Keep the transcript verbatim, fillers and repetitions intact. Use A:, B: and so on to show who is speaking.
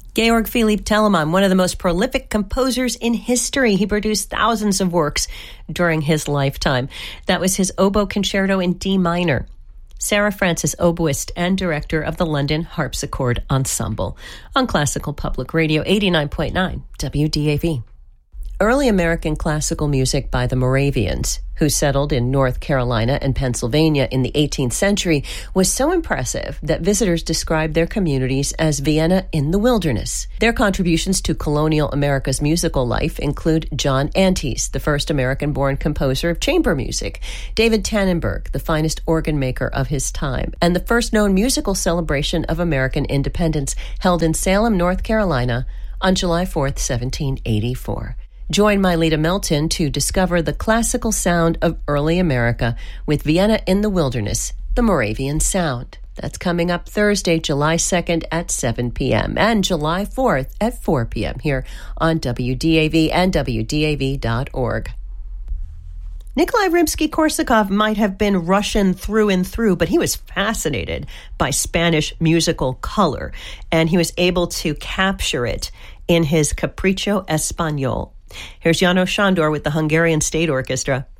A: Georg Philipp Telemann, one of the most prolific composers in history. He produced thousands of works during his lifetime. That was his oboe concerto in D minor. Sarah Francis, oboist and director of the London Harpsichord Ensemble. On Classical Public Radio, eighty-nine point nine W D A V. Early American classical music by the Moravians, who settled in North Carolina and Pennsylvania in the eighteenth century, was so impressive that visitors described their communities as Vienna in the wilderness. Their contributions to colonial America's musical life include John Antes, the first American-born composer of chamber music, David Tannenberg, the finest organ maker of his time, and the first known musical celebration of American independence held in Salem, North Carolina on July fourth, seventeen eighty-four. Join Myleta Melton to discover the classical sound of early America with Vienna in the Wilderness, the Moravian Sound. That's coming up Thursday, July second at seven p.m. and July fourth at four p.m. here on W D A V and W D A V dot org. Nikolai Rimsky-Korsakov might have been Russian through and through, but he was fascinated by Spanish musical color, and he was able to capture it in his Capricho Español. Here's János Sándor with the Hungarian State Orchestra